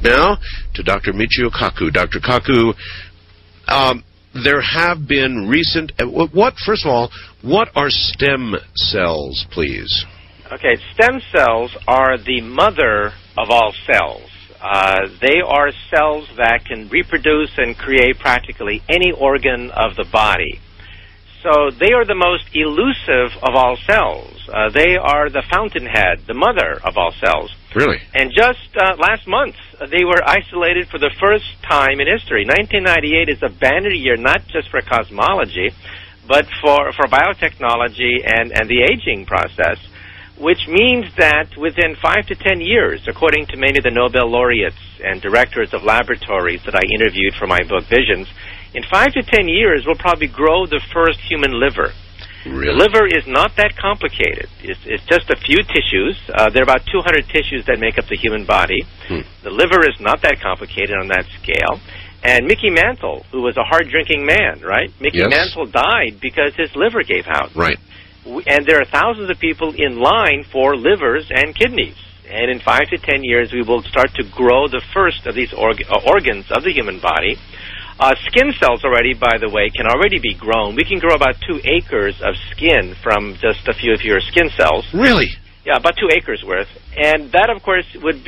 now to Dr. Michio Kaku. Dr. Kaku, there have been recent... First of all, what are stem cells, please? Okay, stem cells are the mother of all cells. They are cells that can reproduce and create practically any organ of the body. So they are the most elusive of all cells. They are the fountainhead, the mother of all cells. Really? And just last month, they were isolated for the first time in history. 1998 is a banner year, not just for cosmology, but for biotechnology and the aging process, which means that within 5 to 10 years, according to many of the Nobel laureates and directors of laboratories that I interviewed for my book, Visions, in 5 to 10 years, we'll probably grow the first human liver. Really? The liver is not that complicated. It's just a few tissues. There are about 200 tissues that make up the human body. The liver is not that complicated on that scale. And Mickey Mantle, who was a hard-drinking man, right? Mickey Mantle died because his liver gave out. Right. And there are thousands of people in line for livers and kidneys. And in 5 to 10 years, we will start to grow the first of these organs of the human body. Skin cells already, by the way, can already be grown. We can grow about 2 acres of skin from just a few of your skin cells. Really? Yeah, about 2 acres worth. And that, of course, would